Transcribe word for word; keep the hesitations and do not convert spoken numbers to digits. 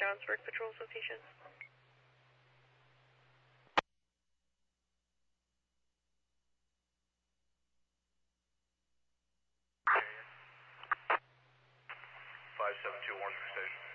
Johnsburg Patrol Association. five seven two Warren Station.